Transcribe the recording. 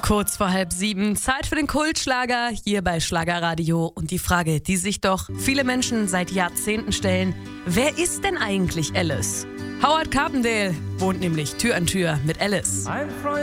Kurz vor 6:30, Zeit für den Kultschlager hier bei Schlagerradio. Und die Frage, die sich doch viele Menschen seit Jahrzehnten stellen: Wer ist denn eigentlich Alice? Howard Carpendale wohnt nämlich Tür an Tür mit Alice.